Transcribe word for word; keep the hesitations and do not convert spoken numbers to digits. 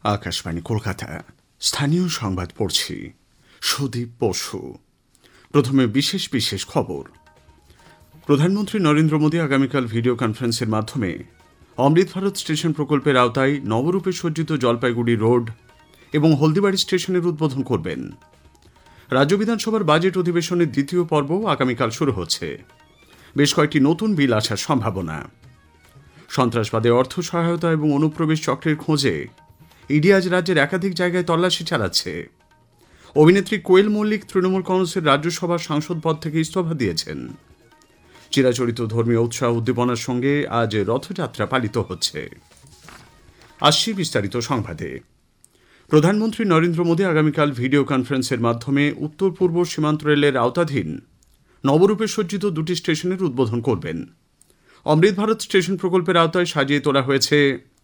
আকাশবাণী কলকাতা স্থানীয় সংবাদ পড়ছি সুদীপ বসু। প্রথমে বিশেষ বিশেষ খবর। প্রধানমন্ত্রী নরেন্দ্র মোদী আগামীকাল ভিডিও কনফারেন্সের মাধ্যমে অমৃত ভারত স্টেশন প্রকল্পের আওতায় নবরূপে সজ্জিত জলপাইগুড়ি রোড এবং হলদিবাড়ি স্টেশনের উদ্বোধন করবেন। রাজ্য বিধানসভার বাজেট অধিবেশনের দ্বিতীয় পর্ব আগামীকাল শুরু হচ্ছে। বেশ কয়েকটি নতুন বিল আসার সম্ভাবনা। সন্ত্রাসবাদে অর্থ সহায়তা এবং অনুপ্রবেশ চক্রের খোঁজে ইডি আজ রাজ্যের একাধিক জায়গায় তল্লাশি চালাচ্ছে। অভিনেত্রী কোয়েল মল্লিক তৃণমূল কংগ্রেসের রাজ্যসভার সাংসদ পদ থেকে ইস্তফা দিয়েছেন। চিরাচরিত ধর্মীয় উৎসাহ উদ্দীপনার সঙ্গে আজ রথযাত্রা পালিত হচ্ছে। আসছি বিস্তারিত সংবাদে। প্রধানমন্ত্রী নরেন্দ্র মোদী আগামীকাল ভিডিও কনফারেন্সের মাধ্যমে উত্তর পূর্ব সীমান্ত রেলের আওতাধীন নবরূপে সজ্জিত দুটি স্টেশনের উদ্বোধন করবেন। অমৃত ভারত স্টেশন প্রকল্পের আওতায় সাজিয়ে তোলা হয়েছে